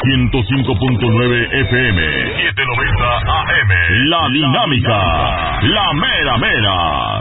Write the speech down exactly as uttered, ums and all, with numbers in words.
ciento cinco punto nueve F M, setecientos noventa A M. La Dinámica, la mera mera.